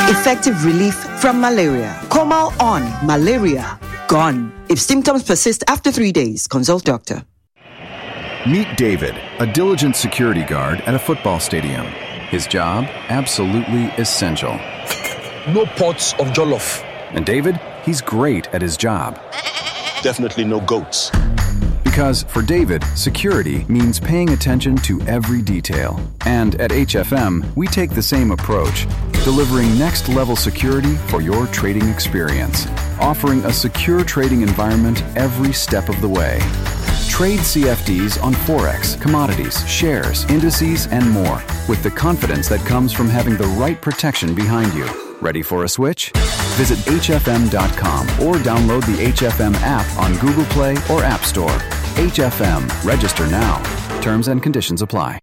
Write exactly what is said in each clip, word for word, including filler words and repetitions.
Effective relief from malaria. Comal on. Malaria gone. If symptoms persist after three days, consult doctor. Meet David, a diligent security guard at a football stadium. His job, absolutely essential. No pots of jollof. And David, he's great at his job. Definitely no goats. Because for David, security means paying attention to every detail. And at H F M, we take the same approach, delivering next-level security for your trading experience, offering a secure trading environment every step of the way. Trade C F Ds on Forex, commodities, shares, indices, and more with the confidence that comes from having the right protection behind you. Ready for a switch? Visit H F M dot com or download the H F M app on Google Play or App Store. H F M. Register now. Terms and conditions apply.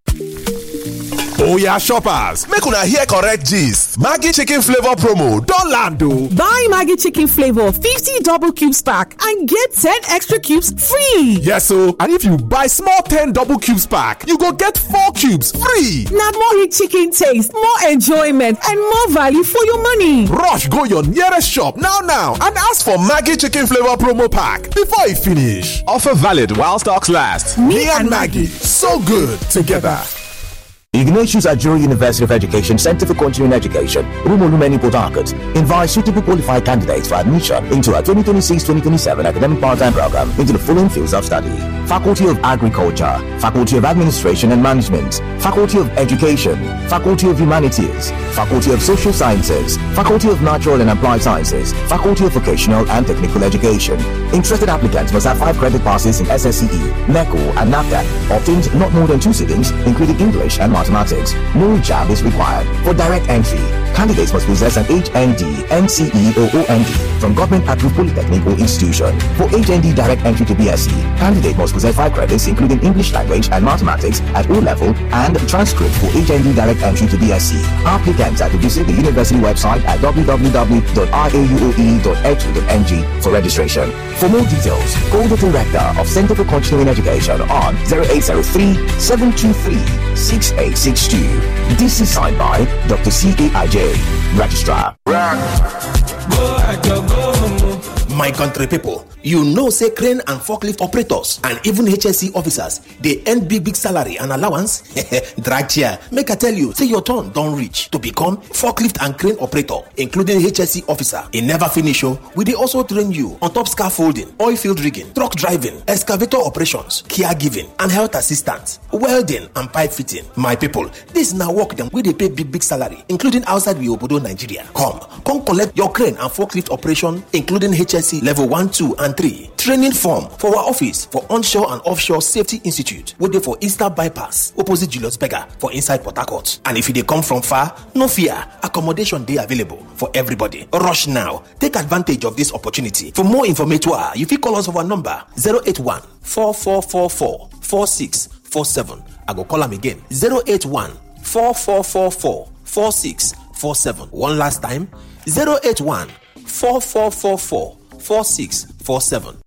Oh yeah, shoppers, make una hear correct gist. Maggi chicken flavor promo don land o. Buy Maggi chicken flavor fifty double cubes pack and get ten extra cubes free. Yes o, and if you buy small ten double cubes pack, you go get four cubes free. Na more rich chicken taste, more enjoyment, and more value for your money. Rush go your nearest shop now now and ask for Maggi chicken flavor promo pack before e finish. Offer valid while stocks last. Me, Me and Maggi, so good together. Ignatius Ajuri University of Education Center for Continuing Education, Rumolumeni, Port Harcourt, invites suitable qualified candidates for admission into a twenty twenty-six twenty twenty-seven academic part-time program into the following fields of study: Faculty of Agriculture, Faculty of Administration and Management, Faculty of Education, Faculty of Humanities, Faculty of Social Sciences, Faculty of Natural and Applied Sciences, Faculty of Vocational and Technical Education. Interested applicants must have five credit passes in S S C E, NECO, and NAFTA, obtained not more than two sittings, including English and mathematics. No jab is required. For direct entry, candidates must possess an H N D, N C E, or O N D from government-approved polytechnic or institution. For H N D direct entry to B S c, candidate must possess five credits, including English language and mathematics at O level, and transcript for H N D direct entry to B S c. Applicants are to visit the university website at w w w dot r a u o e dot e d u dot n g for registration. For more details, call the Director of Center for Continuing Education on zero eight zero three, seven two three, six eight six two. This is signed by Doctor C A I J, Registrar. My country people, you know say crane and forklift operators and even H S C officers, they earn big big salary and allowance. Drag chair, make I tell you, say your turn don't reach to become forklift and crane operator, including H S C officer. It never finish, oh, we they also train you on top scaffolding, oil field rigging, truck driving, excavator operations, caregiving, and health assistance, welding and pipe fitting. My people, this now work them where they pay big big salary, including outside the Obodo, Nigeria. Come, come collect your crane and forklift operation, including H S C level one, two, and three. Training form for our office for Onshore and Offshore Safety Institute, waiting for Easter Bypass, opposite Julius Berger for inside Port Harcourt. And if they come from far, no fear, accommodation they available for everybody. Rush now. Take advantage of this opportunity. For more information, you can call us over number zero eight one, four four four four, four six four seven. I go call them again. zero eight one, four four four four, four six four seven. One last time. zero eight one, four four four four, four six four seven.